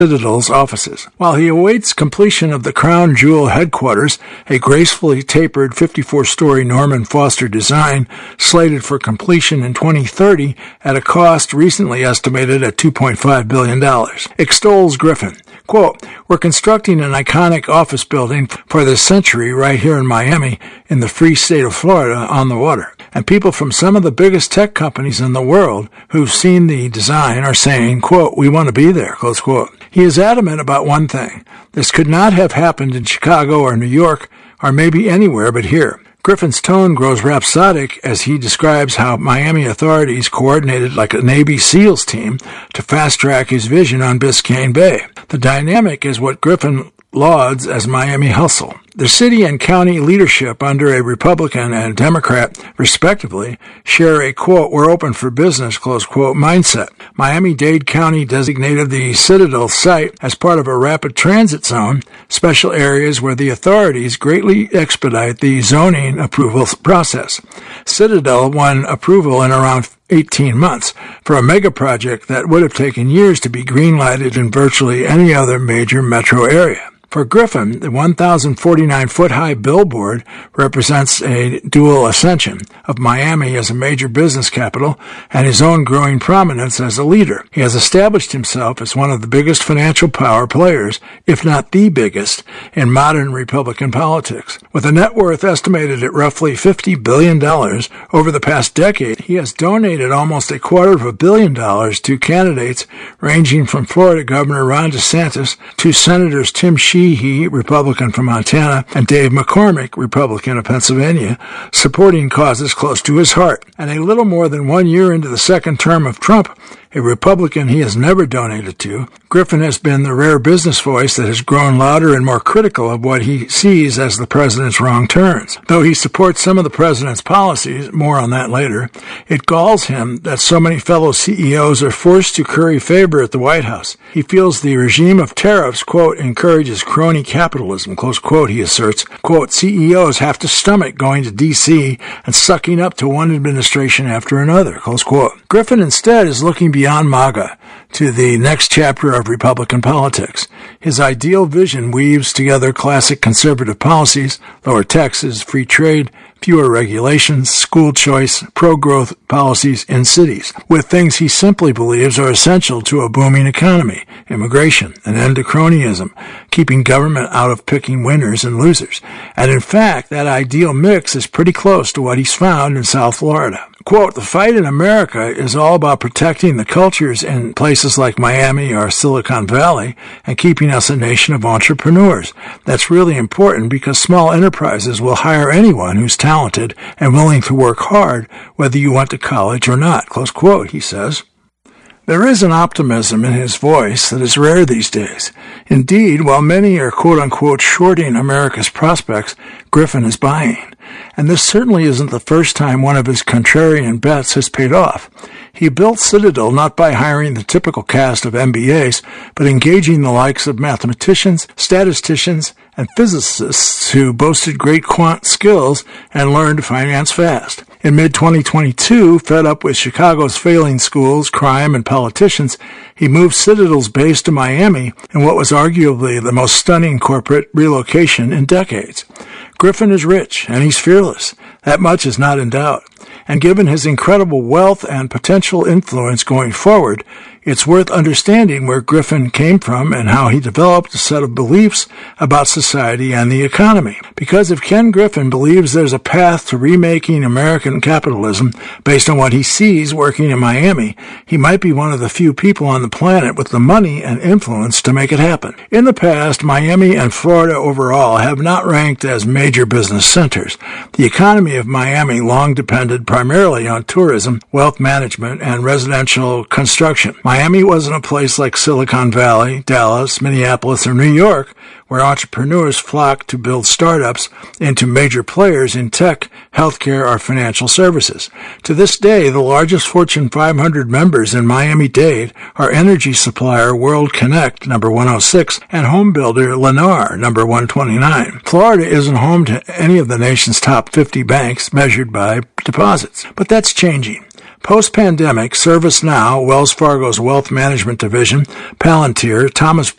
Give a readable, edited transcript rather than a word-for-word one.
Citadel's offices. While he awaits completion of the crown jewel headquarters, a gracefully tapered 54-story Norman Foster design slated for completion in 2030 at a cost recently estimated at $2.5 billion, extols Griffin. Quote, "We're constructing an iconic office building for this century right here in Miami, in the free state of Florida, on the water. And people from some of the biggest tech companies in the world who've seen the design are saying, quote, we want to be there," close quote. He is adamant about one thing. This could not have happened in Chicago or New York, or maybe anywhere but here. Griffin's tone grows rhapsodic as he describes how Miami authorities coordinated like a Navy SEALs team to fast-track his vision on Biscayne Bay. The dynamic is what Griffin lauds as Miami hustle. The city and county leadership under a Republican and Democrat, respectively, share a, quote, "we're open for business," close quote, mindset. Miami-Dade County designated the Citadel site as part of a rapid transit zone, special areas where the authorities greatly expedite the zoning approval process. Citadel won approval in around 18 months for a mega project that would have taken years to be green-lighted in virtually any other major metro area. For Griffin, the 1,049-foot-high billboard represents a dual ascension of Miami as a major business capital and his own growing prominence as a leader. He has established himself as one of the biggest financial power players, if not the biggest, in modern Republican politics. With a net worth estimated at roughly $50 billion over the past decade, he has donated almost $250 million to candidates ranging from Florida Governor Ron DeSantis to Senators Tim Sheehy, Republican from Montana, and Dave McCormick, Republican of Pennsylvania, supporting causes close to his heart. And a little more than 1 year into the second term of Trump, a Republican he has never donated to, Griffin has been the rare business voice that has grown louder and more critical of what he sees as the president's wrong turns. Though he supports some of the president's policies, more on that later, it galls him that so many fellow CEOs are forced to curry favor at the White House. He feels the regime of tariffs, quote, encourages crony capitalism, close quote, he asserts. Quote, CEOs have to stomach going to D.C. and sucking up to one administration after another, close quote. Griffin instead is looking beyond MAGA to the next chapter of Republican politics. His ideal vision weaves together classic conservative policies, lower taxes, free trade, fewer regulations, school choice, pro-growth policies in cities, with things he simply believes are essential to a booming economy, immigration, an end to cronyism, keeping government out of picking winners and losers. And in fact, that ideal mix is pretty close to what he's found in South Florida. Quote, the fight in America is all about protecting the cultures in places like Miami or Silicon Valley and keeping us a nation of entrepreneurs. That's really important because small enterprises will hire anyone who's talented and willing to work hard, whether you went to college or not, close quote, he says. There is an optimism in his voice that is rare these days. Indeed, while many are quote-unquote shorting America's prospects, Griffin is buying. And this certainly isn't the first time one of his contrarian bets has paid off. He built Citadel not by hiring the typical cast of MBAs, but engaging the likes of mathematicians, statisticians, and physicists who boasted great quant skills and learned to finance fast. In mid-2022, fed up with Chicago's failing schools, crime, and politicians, he moved Citadel's base to Miami in what was arguably the most stunning corporate relocation in decades. Griffin is rich, and he's fearless. That much is not in doubt. And given his incredible wealth and potential influence going forward, it's worth understanding where Griffin came from and how he developed a set of beliefs about society and the economy. Because if Ken Griffin believes there's a path to remaking American capitalism based on what he sees working in Miami, he might be one of the few people on the planet with the money and influence to make it happen. In the past, Miami and Florida overall have not ranked as major business centers. The economy of Miami long depended primarily on tourism, wealth management, and residential construction. Miami wasn't a place like Silicon Valley, Dallas, Minneapolis, or New York, where entrepreneurs flock to build startups into major players in tech, healthcare, or financial services. To this day, the largest Fortune 500 members in Miami-Dade are energy supplier World Connect, number 106, and home builder Lennar, number 129. Florida isn't home to any of the nation's top 50 banks measured by deposits, but that's changing. Post-pandemic, ServiceNow, Wells Fargo's wealth management division, Palantir, Thomas